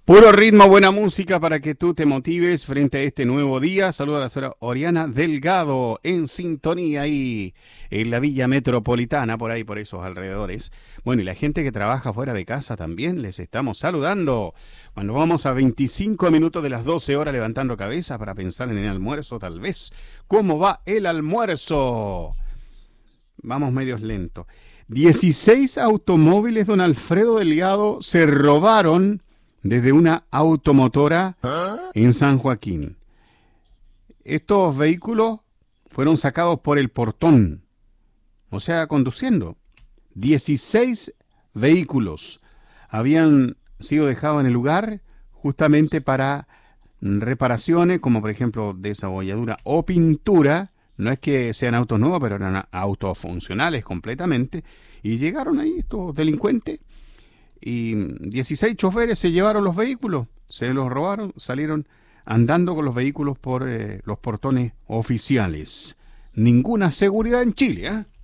Puro ritmo, buena música para que tú te motives frente a este nuevo día. Saluda a la señora Oriana Delgado en sintonía ahí en la Villa Metropolitana, por ahí, por esos alrededores. Bueno, y la gente que trabaja fuera de casa también les estamos saludando. Bueno, vamos a 25 minutos de las 12 horas levantando cabeza para pensar en el almuerzo, tal vez. ¿Cómo va el almuerzo? Vamos medios lentos. 16 automóviles, don Alfredo Delgado, se robaron desde una automotora en San Joaquín. Estos vehículos fueron sacados por el portón, o sea, conduciendo. 16 vehículos habían sido dejados en el lugar justamente para reparaciones, como por ejemplo desabolladura o pintura. No es que sean autos nuevos, pero eran autos funcionales completamente. Y llegaron ahí estos delincuentes y 16 choferes se llevaron los vehículos, se los robaron, salieron andando con los vehículos por los portones oficiales. Ninguna seguridad en Chile, ¿eh?